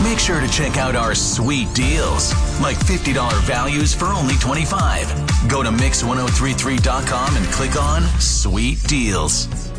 make sure to check out our sweet deals, like $50 values for only $25. Go to Mix1033.com and click on Sweet Deals.